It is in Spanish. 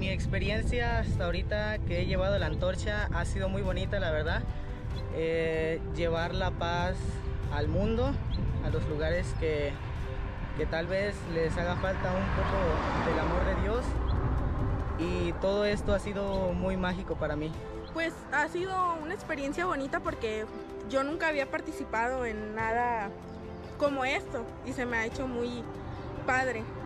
experiencia hasta ahorita que he llevado la antorcha ha sido muy bonita, la verdad. Llevar la paz al mundo, a los lugares que tal vez les haga falta un poco del amor de Dios, y todo esto ha sido muy mágico para mí. Pues ha sido una experiencia bonita porque yo nunca había participado en nada como esto y se me ha hecho muy padre.